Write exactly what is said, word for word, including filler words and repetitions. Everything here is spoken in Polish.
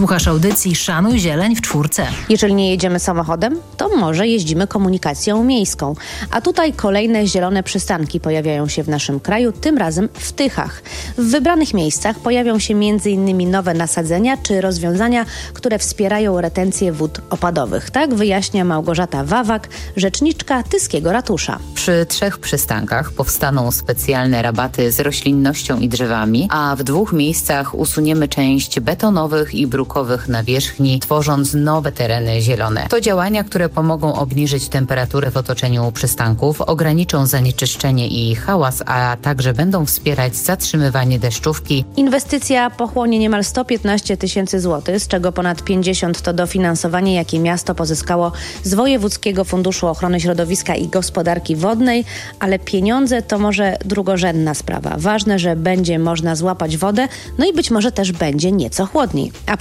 Słuchasz audycji Szanuj Zieleń w czwórce. Jeżeli nie jedziemy samochodem, to może jeździmy komunikacją miejską. A tutaj kolejne zielone przystanki pojawiają się w naszym kraju, tym razem w Tychach. W wybranych miejscach pojawią się między innymi nowe nasadzenia czy rozwiązania, które wspierają retencję wód opadowych. Tak wyjaśnia Małgorzata Wawak, rzeczniczka Tyskiego Ratusza. Przy trzech przystankach powstaną specjalne rabaty z roślinnością i drzewami, a w dwóch miejscach usuniemy część betonowych i brukowych nawierzchni, tworząc nowe tereny zielone. To działania, które pomogą obniżyć temperaturę w otoczeniu przystanków, ograniczą zanieczyszczenie i hałas, a także będą wspierać zatrzymywanie deszczówki. Inwestycja pochłonie niemal sto piętnaście tysięcy złotych, z czego ponad pięćdziesiąt to dofinansowanie, jakie miasto pozyskało z Wojewódzkiego Funduszu Ochrony Środowiska i Gospodarki Wodnej, ale pieniądze to może drugorzędna sprawa. Ważne, że będzie można złapać wodę, no i być może też będzie nieco chłodniej. A